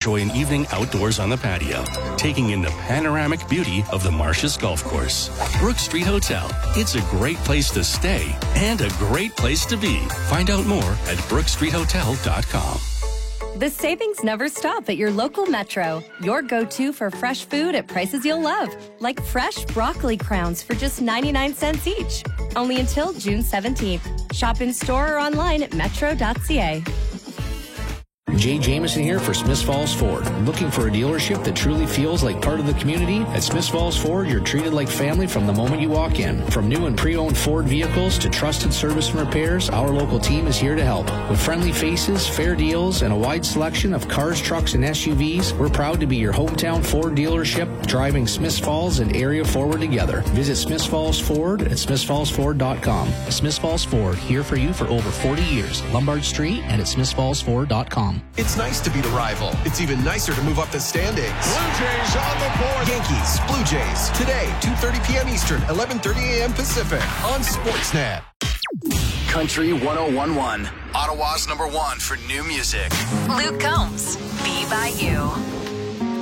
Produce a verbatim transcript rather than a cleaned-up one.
enjoy an evening outdoors on the patio, taking in the panoramic beauty of the Marshes Golf Course. Brook Street Hotel. It's a great place to stay and a great place to be. Find out more at brook street hotel dot com. The savings never stop at your local Metro. Your go-to for fresh food at prices you'll love. Like fresh broccoli crowns for just ninety-nine cents each. Only until June seventeenth. Shop in store or online at metro dot c a. Jay Jamison here for Smiths Falls Ford. Looking for a dealership that truly feels like part of the community? At Smiths Falls Ford, you're treated like family from the moment you walk in. From new and pre-owned Ford vehicles to trusted service and repairs, our local team is here to help. With friendly faces, fair deals, and a wide selection of cars, trucks, and S U Vs, we're proud to be your hometown Ford dealership, driving Smiths Falls and area forward together. Visit Smiths Falls Ford at smiths falls ford dot com. Smiths Falls Ford, here for you for over forty years. Lombard Street and at smiths falls ford dot com. It's nice to be the rival. It's even nicer to move up the standings. Blue Jays on the board. Yankees, Blue Jays, today, two thirty p.m. Eastern, eleven thirty a.m. Pacific on Sportsnet. Country one oh one point one, Ottawa's number one for new music. Luke Combs, Be By You.